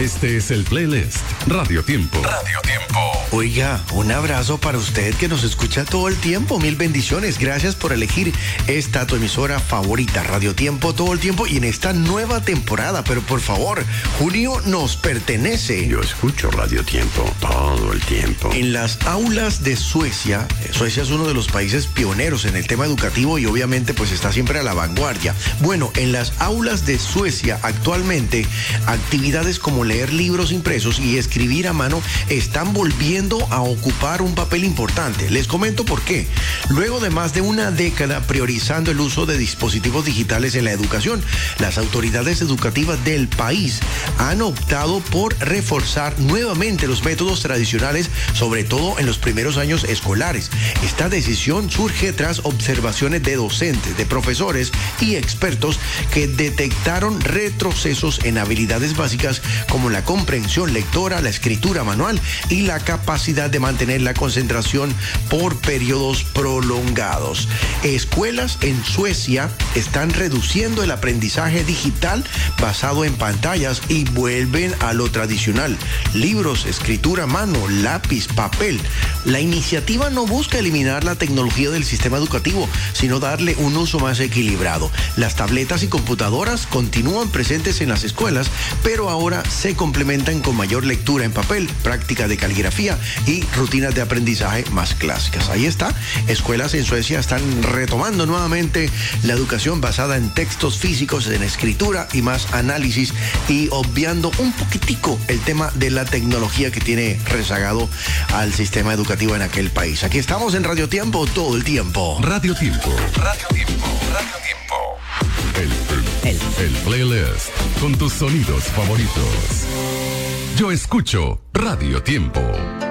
Este es el playlist Radio Tiempo. Radio Tiempo. Oiga, un abrazo para usted que nos escucha todo el tiempo. Mil bendiciones. Gracias por elegir esta tu emisora favorita, Radio Tiempo, todo el tiempo y en esta nueva temporada. Pero por favor, junio nos pertenece. Yo escucho Radio Tiempo todo el tiempo. En las aulas de Suecia, Suecia es uno de los países pioneros en el tema educativo y obviamente pues está siempre a la vanguardia. Bueno, en las aulas de Suecia actualmente actividades como leer libros impresos y escribir a mano están volviendo a ocupar un papel importante. Les comento por qué. Luego de más de una década priorizando el uso de dispositivos digitales en la educación, las autoridades educativas del país han optado por reforzar nuevamente los métodos tradicionales, sobre todo en los primeros años escolares. Esta decisión surge tras observaciones de docentes, de profesores y expertos que detectaron retrocesos en habilidades básicas como la comprensión lectora, la escritura manual y la capacidad de mantener la concentración por periodos prolongados. Escuelas en Suecia están reduciendo el aprendizaje digital basado en pantallas y vuelven a lo tradicional: libros, escritura a mano, lápiz, papel. La iniciativa no busca eliminar la tecnología del sistema educativo, sino darle un uso más equilibrado. Las tabletas y computadoras continúan presentes en las escuelas, pero ahora se complementan con mayor lectura en papel, práctica de caligrafía y rutinas de aprendizaje más clásicas. Ahí está. Escuelas en Suecia están retomando nuevamente la educación basada en textos físicos, en escritura y más análisis, y obviando un poquitico el tema de la tecnología que tiene rezagado al sistema educativo en aquel país. Aquí estamos en Radio Tiempo todo el tiempo. Radio Tiempo. Radio Tiempo. Radio Tiempo. El playlist con tus sonidos favoritos. Yo escucho Radio Tiempo.